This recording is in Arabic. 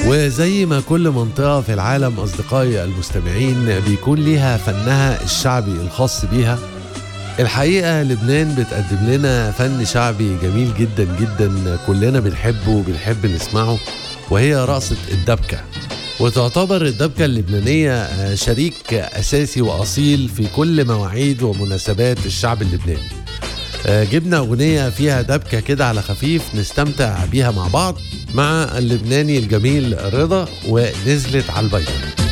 وزي ما كل منطقة في العالم أصدقائي المستمعين بيكون ليها فنها الشعبي الخاص بيها، الحقيقة لبنان بتقدم لنا فن شعبي جميل جدا جدا كلنا بنحبه وبنحب نسمعه، وهي رقصة الدبكة. وتعتبر الدبكة اللبنانية شريك أساسي وأصيل في كل مواعيد ومناسبات الشعب اللبناني. جبنا أغنية فيها دبكة كده على خفيف نستمتع بيها مع بعض مع اللبناني الجميل رضا، ونزلت على البيت.